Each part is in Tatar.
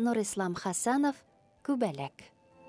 Нурислам Хасанов, күбәләк.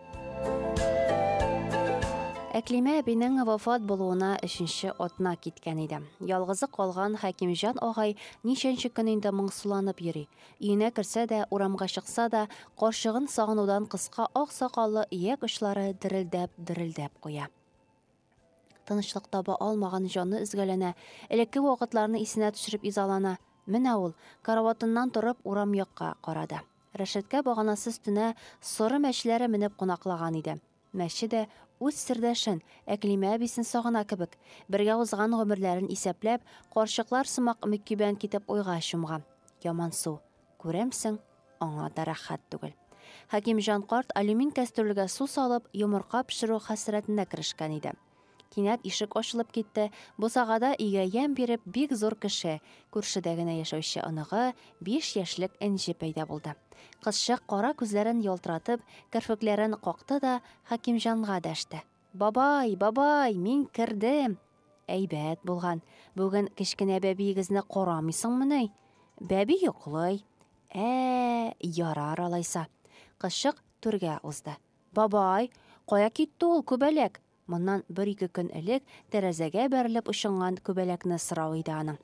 Әклимә әбинең вафат булуына 3-нче атна киткән иде. Ялгызы калган Хәкимҗан агай ничәнче көн инде моңсуланып йөри. Өенә керсә дә, урамга чыкса да, карчыгын сагынудан кыска ак сакаллы ияк очлары дерелдәп куя. Тынычлык таба алмаган җаны өзгәләнә, элекке вакытларны исенә төшереп изалана. Менә ул караватыннан торып урам якка карады. Рәшәткә баганасы өстенә соры мәчләре менеп кунаклаган иде. Мәче дә үз сердәшен, Әклимә әбисен сагына кебек, бергә узган гомерләрен исәпләп, карчыклар сымак мөкибән китеп уйга чумган. Яман су, күрәмсең, аңа да рәхәт түгел. Хәкимҗан карт алюмин кәстрүлгә су салып, йомырка пешерү хәсрәтенә керешкән иде. Кинәт ишек ачылып китте. Бусагада өйгә ям биреп бик зур кеше, күршедә генә яшәүче оныгы 5 яшьлек энҗе пәйда булды. Кызчык кара күзләрен ялтыратып, керфекләрен какты да Хәкимҗанга дәште. Бабай, мин кердем. Әйбәт булган. Бүген кечкенә бәбиегезне карамыйсыңмы ни? Бәби йоклый. Ярар алайса. Кызчык түргә узды. Бабай, кая китте ул күбәләк? Моннан 1-2 көн элек тәрәзәгә бәрелеп ушынган күбәләкне сорау иде аның.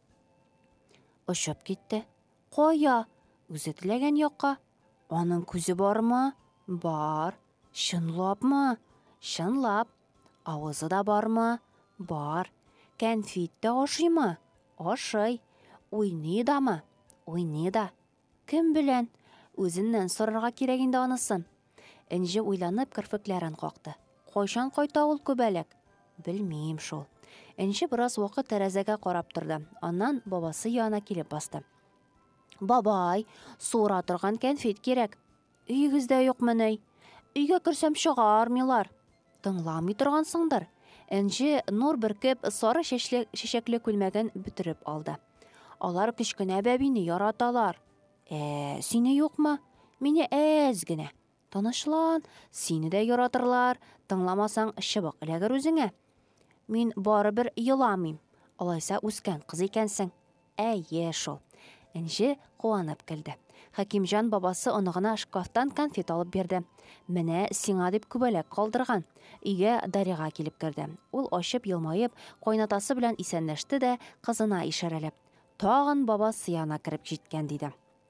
Очып китте. Кая? Үзе теләгән якка. Аның күзе бармы? Бар. Чынлапмы? Чынлап. Авызы да бармы? Бар. Кәнфит тә ашыймы? Ашый. Уйный дамы? Уйный да. Кем белән? Үзеннән сорарга кирәк инде анысын. Энҗе уйланып керфекләрен какты. Кайчан кайта ул күбәләк? Белмим шул. Энҗе бераз вакыт тәрәзәгә карап торды. Аннан бабасы янына килеп басты. Бабай, суыра торган кәнфит кирәк. Өегездә юкмы ни? Өйгә керсәм чыгармыйлар. Тыңламый торгансыңдыр. Энҗе нур бөркеп сары чәчәкле күлмәген бөтереп алды. Алар кечкенә бәбине яраталар. Сине юкмы? Мине әз генә. Танышлан, сине дә яратырлар. Тыңламасаң чыбык эләгер үзеңә. Мин барыбер еламыйм. Алайса үскән кыз икәнсең. Әйе шул. Энҗе куанып килде. Хәкимҗан бабасы оныгына шкафтан конфет алып бирде. Менә сиңа дип күбәләк калдырган. Өйгә Дарига килеп керде. Ул ачып елмаеп, кайнатасы белән исәнләште дә кызына ишарәләп, тагын бабасы янына кереп җиткән диде.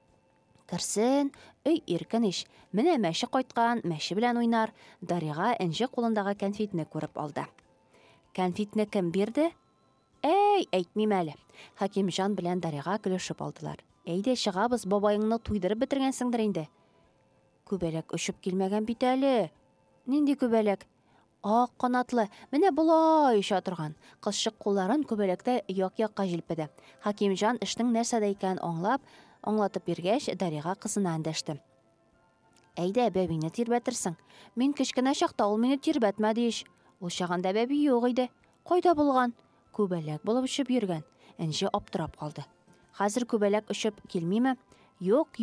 Керсен, өй иркен иш. Менә мәче кайткан, мәче белән уйнар. Дарига энҗе кулындагы конфетны күреп алды. Конфетны кем бирде? Әйтмим әле. Хәкимҗан белән Дарига көлешеп алдылар. Әйдә чыгабыз, бабайыңны туйдырып бетергәнсеңдер инде. Күбәләк очып килмәгән бит әле. Нинди күбәләк? Ак канатлы, менә булай оша торган. Кызчык кулларын күбәләктә як-якка җилпеде. Хәкимҗан эшнең нәрсәдә икәнен аңлатып биргәч, Дарига кызына эндәште. Әйдә, бәбине тирбәтерсең. Мин кечкенә чакта ул мине тирбәтмәде ич. Ул чагында бәби юк иде. Кайда булган? Күбәләк булып очып йөргән. Энҗе аптырап калды. Хәзер күбәләк очып килмиме? Юк.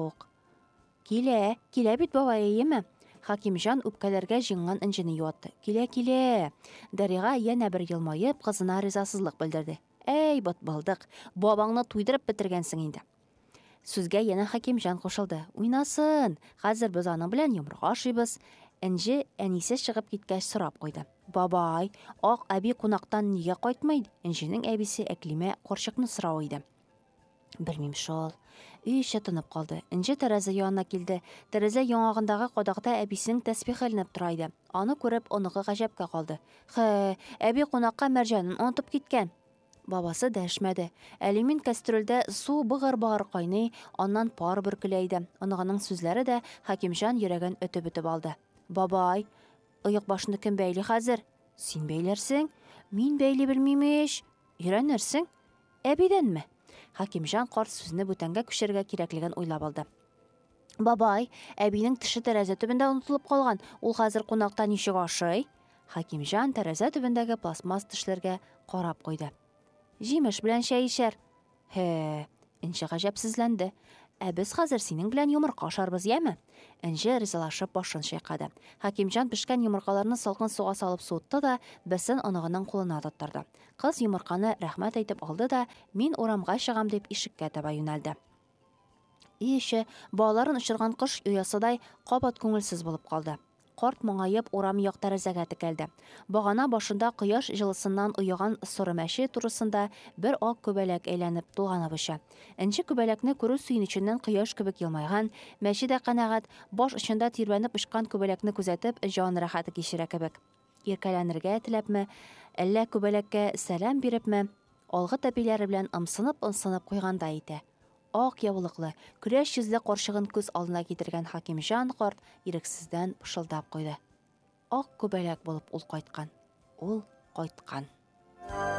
Килә бит бабай, әйеме? Хәкимҗан үпкәләргә җиңган энҗене юатты. Килә. Дарига янә бер елмаеп кызына ризасызлык белдерде. Бытбылдык, бабаңны туйдырып бетергәнсең инде. Сүзгә янә Хәкимҗан кушылды. Уйнасын, хәзер без аның белән йомырка ашыйбыз. Энҗе әнисе чыгып киткәч сорап куйды. Бабай, ак әби кунактан нигә кайтмый? Энҗенең әбисе Әклимә карчыкны сорау иде. Белмим шул. Өй эче тынып калды. Энҗе тәрәзә янына килде. Тәрәзә яңагындагы кадакта әбисенең тәсбихы эленеп тора иде. Аны күреп, оныгы гаҗәпкә калды. Әби кунакка мәрҗәнен онытып киткән. Бабасы дәшмәде. Алюмин кәстрүлдә су быгыр-багыр кайный, аннан пар бөркелә иде. Оныгының сүзләре дә Хәкимҗан йөрәген өтеп алды. Бабай, оек башны кем бәйли хәзер? Син бәйләрсең? Мин бәйли белмим ич. Өйрәнерсең? Әбидәнме? Хәкимҗан карт сүзне бүтәнгә күчерергә кирәклеген уйлап алды. Бабай, әбинең теше тәрәзә төбендә онытылып калган. Ул хәзер кунакта ничек ашый? Хәкимҗан тәрәзә төбендәге пластмасс тешләргә карап куйды. Җимеш белән чәй ишәр. Энҗе гаҗәпсезләнде. Без хәзер синең белән йомырка ашарбыз, яме? Энҗе ризалашып башын чайкады. Хәкимҗан пешкән йомыркаларны салкын суга салып суытты да, бесен оныгының кулына тоттырды. Кыз йомырканы рәхмәт әйтеп алды да, мин урамга чыгам дип ишеккә таба юнәлде. Үй эче балаларын очырган кош оясыдай кабат күңелсез булып калды. Карт моңаеп урам як тәрәзәгә текәлде. Багана башында кояш җылысыннан уйган соры мәче турысында бер ак күбәләк әйләнеп тулганып оча. Энҗе күбәләкне күрү сөенеченнән кояш кебек елмайган, мәче дә канәгать, баш очында тирбәнеп очкан күбәләкне күзәтеп, җан рәхәте кичерә кебек. Иркәләнергә теләпме, әллә күбәләккә сәлам бирепме, алгы тәпиләре белән ымсынып куйганда итә. Ак яулыклы, көрәш йөзле карчыгын күз алдына китергән Хакимҗан карт ирексездән пышылдап куйды. Ак күбәләк булып ул кайткан. Ул кайткан.